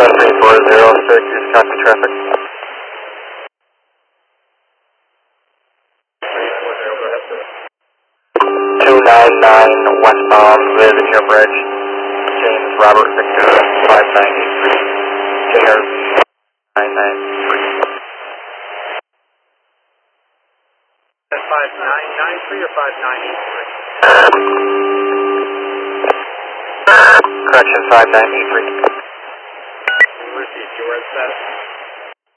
3406, copy traffic. 299 westbound Virginia Bridge, James Robert Victor 593, JR 993. That's 5993 or 5983? Correction 5983. Received, your status.